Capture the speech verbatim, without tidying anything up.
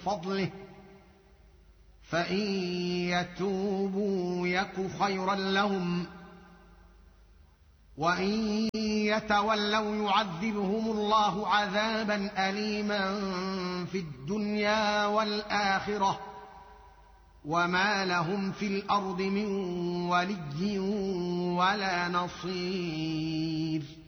فضله فإن يتوبوا يك خيرا لهم وإن يتولوا يعذبهم الله عذابا أليما في الدنيا والآخرة وما لهم في الأرض من ولي ولا نصير